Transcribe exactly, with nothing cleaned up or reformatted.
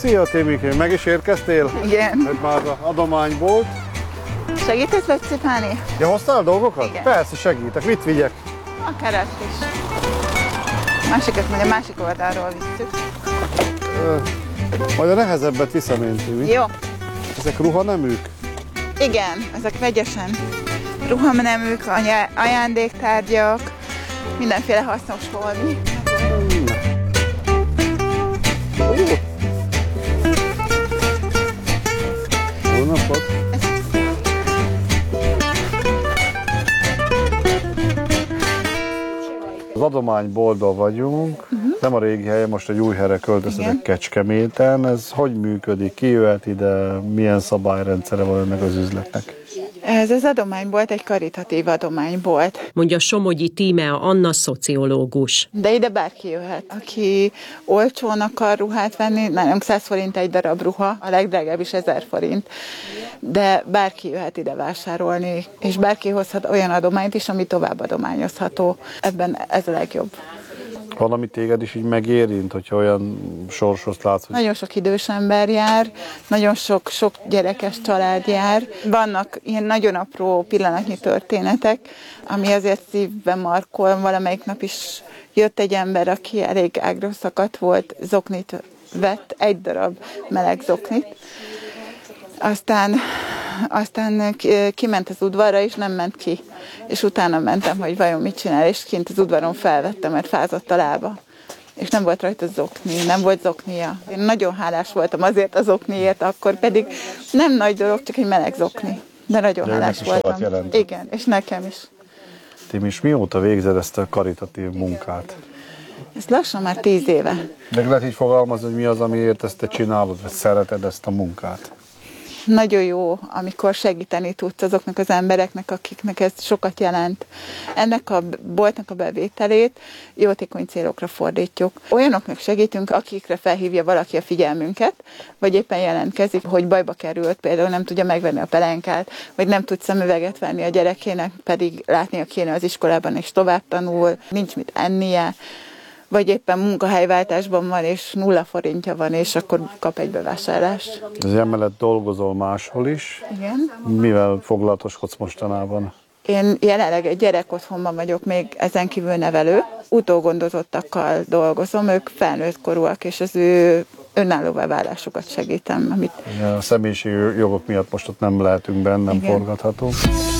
Szia Timikém, meg is érkeztél? Igen. Ez már az adomány volt. Segítesz legcipálni? Ja, hoztál a dolgokat? Igen. Persze, segítek. Mit vigyek? Akár ezt is. Másikat majd a másik oldalról visszük. Ö, majd a nehezebbet viszem én, Timi. Jó. Ezek ruhaneműk? Igen, ezek vegyesen. Ruhaneműk, ajándéktárgyak, mindenféle hasznos holmi. Jó napot! Az adományboltban vagyunk, uh-huh. Nem a régi helyen, most egy új helyre költöztetek Kecskeméten. Ez hogy működik? Ki jöhet ide? Milyen szabályrendszere van ennek az üzletnek? Ez az adománybolt egy karitatív adománybolt. Mondja Somogyi Tímea Anna szociológus. De ide bárki jöhet. Aki olcsón akar ruhát venni, nálunk száz forint egy darab ruha, a legdrágább is ezer forint. De bárki jöhet ide vásárolni, és bárki hozhat olyan adományt is, ami tovább adományozható. Ebben ez a legjobb. Van, ami téged is így megérint, hogyha olyan sorsot látsz? Hogy... Nagyon sok idős ember jár, nagyon sok, sok gyerekes család jár. Vannak ilyen nagyon apró pillanatnyi történetek, ami azért szívben markol. Valamelyik nap is jött egy ember, aki elég ágra szakadt volt, zoknit vett, egy darab meleg zoknit. Aztán, aztán kiment az udvarra, és nem ment ki. És utána mentem, hogy vajon mit csinál, és kint az udvaron felvettem, mert fázott a lába. És nem volt rajta zokni, nem volt zoknia. Én nagyon hálás voltam azért az zokniért, akkor pedig nem nagy dolog, csak egy meleg zokni. De nagyon de hálás voltam. Jelent. Igen, és nekem is. Tim, és mióta végzed ezt a karitatív munkát? Ez lassan már tíz éve. De lehet így fogalmazni, hogy mi az, amiért ezt te csinálod, vagy szereted ezt a munkát? Nagyon jó, amikor segíteni tudsz azoknak az embereknek, akiknek ez sokat jelent. Ennek a boltnak a bevételét jótékony célokra fordítjuk. Olyanoknak segítünk, akikre felhívja valaki a figyelmünket, vagy éppen jelentkezik, hogy bajba került, például nem tudja megvenni a pelenkát, vagy nem tud szemüveget venni a gyerekének, pedig látnia kéne az iskolában, és tovább tanul, nincs mit ennie, vagy éppen munkahelyváltásban van, és nulla forintja van, és akkor kap egy bevásárlást. Az emellett dolgozol máshol is. Igen. Mivel foglalatoskodsz mostanában? Én jelenleg egy gyerekotthonban vagyok, még ezen kívül nevelő. Utógondozottakkal dolgozom, ők felnőtt korúak, és az ő önállóvá válásukat segítem. Amit... A személyiségi jogok miatt most ott nem lehetünk benne, nem Igen. forgathatunk.